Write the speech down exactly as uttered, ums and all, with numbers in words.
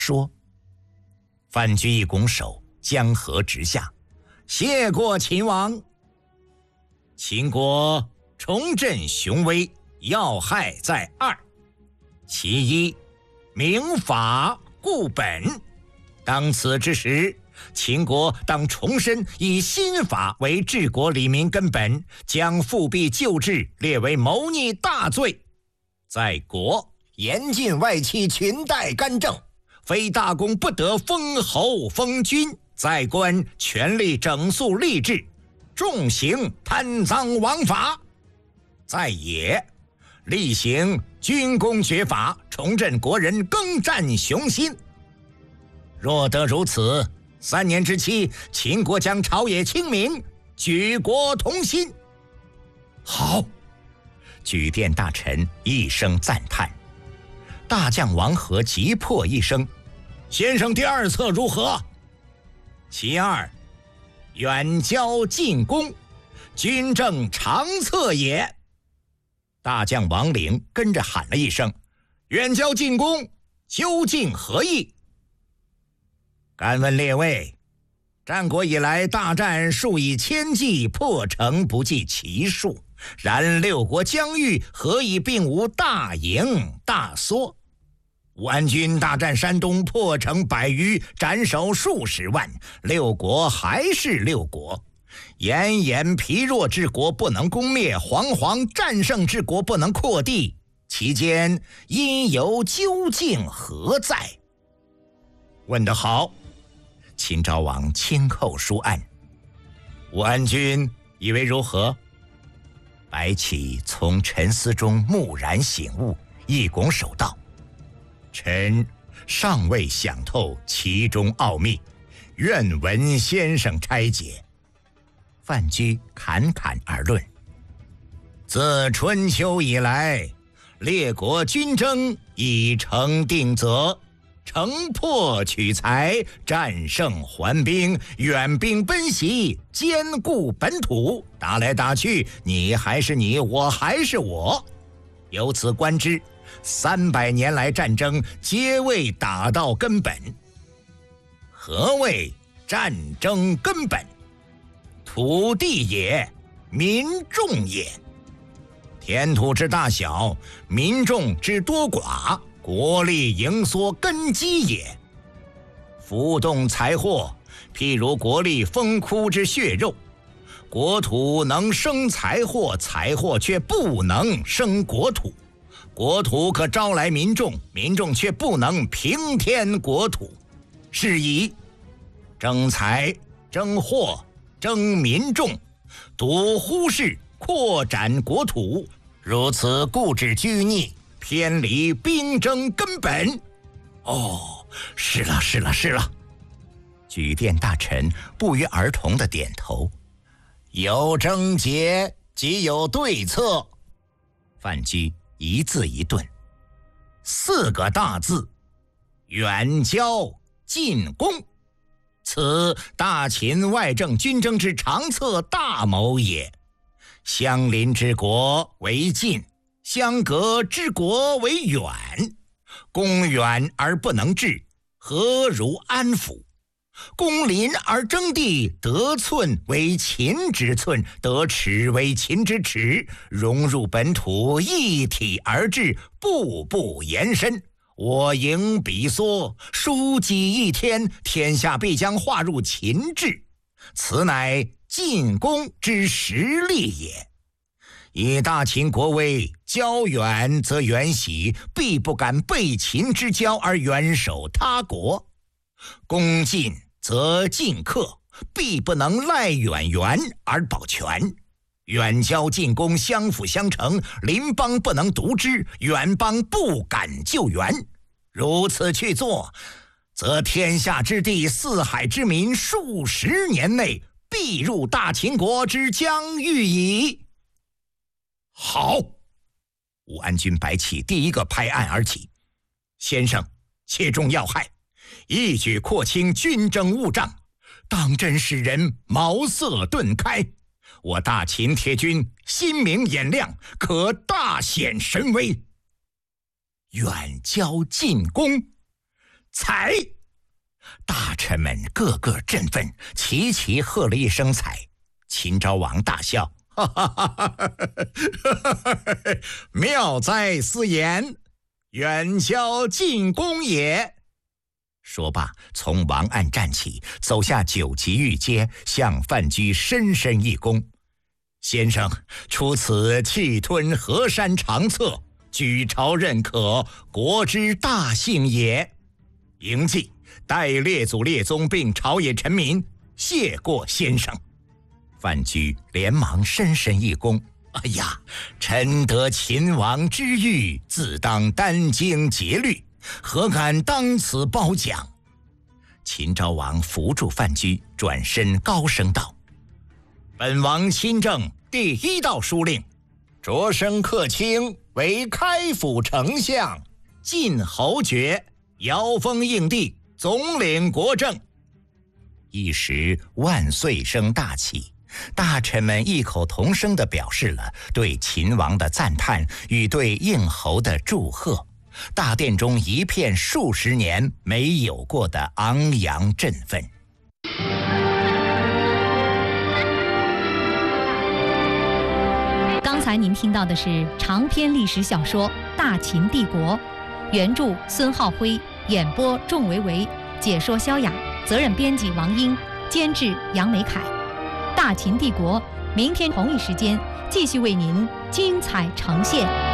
说。范雎一拱手，江河直下，谢过秦王。秦国重振雄威，要害在二：其一，明法固本。当此之时，秦国当重申以新法为治国理民根本，将复辟旧制列为谋逆大罪。在国严禁外戚裙带干政，非大公不得封侯封君。在官全力整肃吏治，重刑贪赃枉法。在野厉行军功爵法，重振国人耕战雄心。若得如此，三年之期，秦国将朝野清明，举国同心。好！举殿大臣一声赞叹。大将王和急迫一声：先生第二策如何？其二，远交近攻，军政长策也。大将王陵跟着喊了一声：远交近攻，究竟何意？敢问列位，战国以来，大战数以千计，破城不计其数。然六国疆域，何以并无大赢大缩？武安军大战山东，破城百余，斩首数十万，六国还是六国。奄奄疲弱之国不能攻灭，惶惶战胜之国不能扩地，其间因由究竟何在？问得好！秦昭王轻叩书案。武安君以为如何？白起从沉思中蓦然醒悟，一拱手道：臣尚未想透其中奥秘，愿闻先生拆解。范雎侃侃而论：自春秋以来，列国均争已成定则，城破取财，战胜还兵，远兵奔袭，兼顾本土，打来打去，你还是你，我还是我。由此观之，三百年来战争皆未打到根本。何谓战争根本？土地也，民众也。田土之大小，民众之多寡，国力盈缩根基也。浮动财货，譬如国力丰枯之血肉。国土能生财货，财货却不能生国土。国土可招来民众，民众却不能平添国土。是以争财、争货、争民众，独忽视扩展国土，如此固执拘泥，偏离兵争根本。哦，是了是了是了。举殿大臣不约而同地点头。有症结即有对策。范雎一字一顿：四个大字：远交近攻。此大秦外政军争之长策大谋也。相邻之国为近，相隔之国为远。攻远而不能治，何如安抚？攻邻而争地，得寸为秦之寸，得尺为秦之尺，融入本土，一体而治，步步延伸。我迎彼缩，书几一天，天下必将划入秦制。此乃进攻之实力也。以大秦国威，交远则远喜，必不敢背秦之交而远守他国；攻近则近克，必不能赖远援而保全。远交近攻，相辅相成，邻邦不能独之，远邦不敢救援。如此去做，则天下之地，四海之民，数十年内必入大秦国之疆域矣。好！武安君白起第一个拍案而起：先生切中要害，一举廓清军争误障，当真使人茅塞顿开。我大秦铁军心明眼亮，可大显神威。远交近攻， 采！大臣们个个振奋，齐齐喝了一声采。秦昭王大笑，哈哈哈哈哈！妙哉斯言，远交近攻也。说罢，从王案站起，走下九级御阶，向范雎深深一躬。先生，出此气吞河山长策，举朝认可，国之大幸也。迎继，代列祖列宗并朝野臣民谢过先生。范雎连忙深深一躬，哎呀，臣得秦王之谕，自当殚精竭虑，何敢当此褒奖？秦昭王扶住范雎，转身高声道：本王亲政第一道书令，擢升客卿为开府丞相，晋侯爵，遥封应帝，总领国政。一时万岁声大起，大臣们异口同声地表示了对秦王的赞叹与对应侯的祝贺。大殿中一片数十年没有过的昂扬振奋。 刚才您听到的是长篇历史小说《大秦帝国》，原著孙浩辉，演播仲维维，解说萧雅，责任编辑王英，监制杨美凯。《大秦帝国》明天同一时间继续为您精彩呈现。